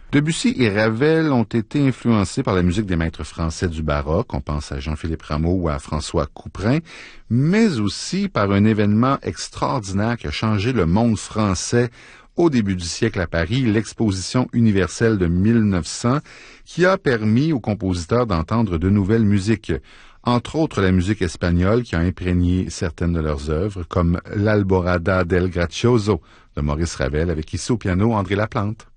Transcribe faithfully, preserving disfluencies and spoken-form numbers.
Debussy et Ravel ont été influencés par la musique des maîtres français du baroque, on pense à Jean-Philippe Rameau ou à François Couperin, mais aussi par un événement extraordinaire qui a changé le monde français au début du siècle à Paris, l'exposition universelle de mille neuf cents, qui a permis aux compositeurs d'entendre de nouvelles musiques, entre autres la musique espagnole qui a imprégné certaines de leurs œuvres, comme l'Alborada del Gracioso de Maurice Ravel, avec ici au piano André Laplante.